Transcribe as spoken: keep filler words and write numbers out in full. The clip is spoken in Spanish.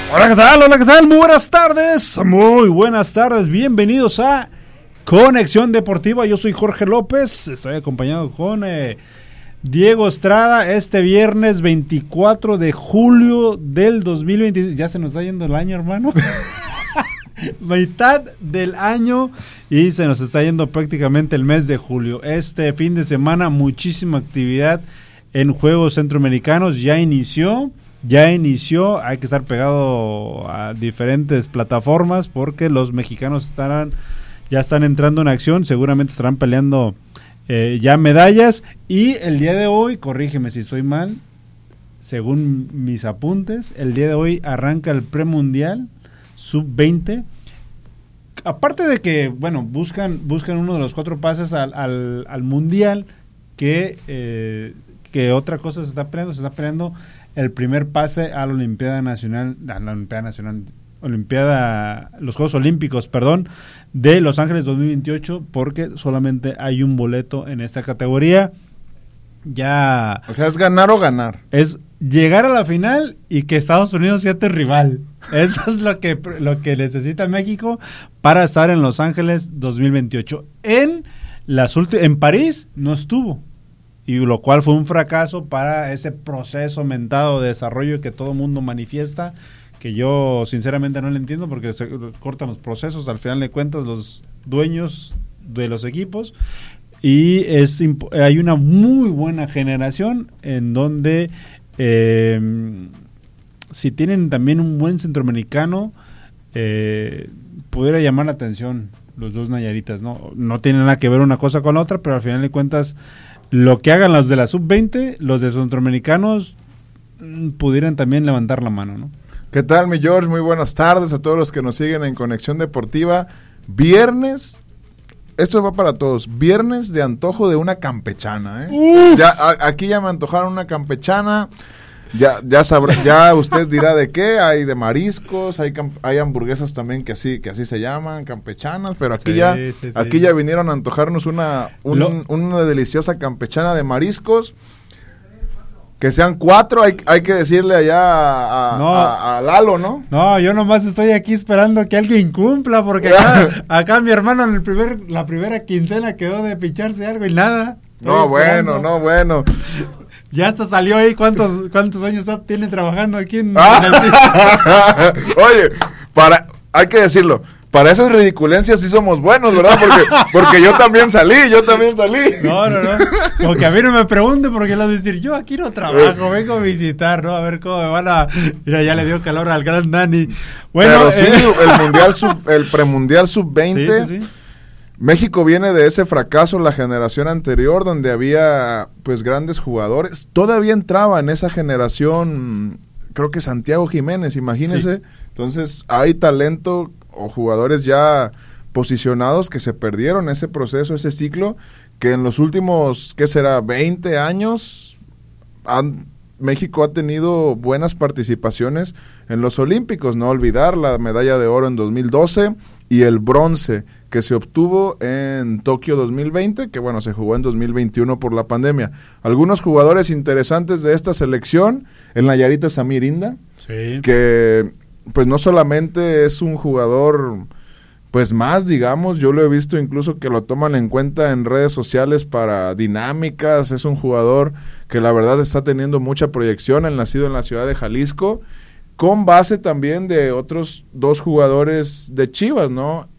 Hola, ¿qué tal? Hola, ¿qué tal? Muy buenas tardes. Muy buenas tardes. Bienvenidos a Conexión Deportiva. Yo soy Jorge López. Estoy acompañado con eh, Diego Estrada. Este viernes veinticuatro de julio del dos mil veintiséis. Ya se nos está yendo el año, hermano. Mitad del año y se nos está yendo prácticamente el mes de julio. Este fin de semana muchísima actividad en Juegos Centroamericanos. Ya inició. Ya inició, hay que estar pegado a diferentes plataformas porque los mexicanos estarán, ya están entrando en acción, seguramente estarán peleando eh, ya medallas. Y el día de hoy, corrígeme si estoy mal, según mis apuntes, el día de hoy arranca el premundial sub veinte. Aparte de que, bueno, buscan buscan uno de los cuatro pases al, al, al mundial, que, eh, que otra cosa se está peleando, se está peleando el primer pase a la Olimpiada Nacional, a la Olimpiada Nacional, Olimpiada, los Juegos Olímpicos, perdón, de Los Ángeles dos mil veintiocho, porque solamente hay un boleto en esta categoría. Ya, o sea, es ganar o ganar. Es llegar a la final y que Estados Unidos sea tu rival. Eso es lo que lo que necesita México para estar en Los Ángeles dos mil veintiocho. En las últimas, en París no estuvo. Y lo cual fue un fracaso para ese proceso mentado de desarrollo que todo mundo manifiesta, que yo sinceramente no lo entiendo porque se cortan los procesos, al final de cuentas los dueños de los equipos, y es hay una muy buena generación en donde eh, si tienen también un buen centroamericano, eh, pudiera llamar la atención los dos Nayaritas, ¿no? No tienen nada que ver una cosa con la otra, pero al final de cuentas lo que hagan los de la sub veinte, los de centroamericanos mmm, pudieran también levantar la mano, ¿no? ¿Qué tal, mi George? Muy buenas tardes a todos los que nos siguen en Conexión Deportiva. Viernes, esto va para todos, viernes de antojo de una campechana, ¿eh? Ya, a, aquí ya me antojaron una campechana, ya ya sabrá, ya usted dirá de qué, hay de mariscos, hay hay hamburguesas también que así que así se llaman, campechanas, pero aquí sí, ya sí, sí. aquí ya vinieron a antojarnos una un, Lo... una deliciosa campechana de mariscos. Que sean cuatro, hay, hay que decirle allá a, no, a, a Lalo, ¿no? No, yo nomás estoy aquí esperando que alguien cumpla, porque acá, acá mi hermano en el primer la primera quincena quedó de picharse algo y nada. No, bueno, no, bueno. Ya hasta salió ahí, ¿cuántos cuántos años está, tiene trabajando aquí en, ah. en el Oye, para, hay que decirlo, para esas ridiculencias sí somos buenos, ¿verdad? Porque porque yo también salí, yo también salí. No, no, no. Como que a mí no me pregunte porque lo decir, yo aquí no trabajo, vengo a visitar, ¿no? A ver cómo me van a... Mira, ya le dio calor al gran Dani. Bueno, pero sí, eh... el mundial sub, el premundial sub veinte. Sí, sí, sí. México viene de ese fracaso la generación anterior donde había pues grandes jugadores. Todavía entraba en esa generación, creo que Santiago Jiménez, imagínese. Sí. Entonces hay talento o jugadores ya posicionados que se perdieron ese proceso, ese ciclo, que en los últimos, ¿qué será? veinte años, han, México ha tenido buenas participaciones en los Olímpicos, no olvidar la medalla de oro en dos mil doce y el bronce que se obtuvo en Tokio dos mil veinte, que bueno, se jugó en dos mil veintiuno por la pandemia. Algunos jugadores interesantes de esta selección, el Nayarita Samir Inda, sí, que pues no solamente es un jugador pues más, digamos, yo lo he visto incluso que lo toman en cuenta en redes sociales para dinámicas, es un jugador que la verdad está teniendo mucha proyección, él nacido en la ciudad de Jalisco, con base también de otros dos jugadores de Chivas, ¿no?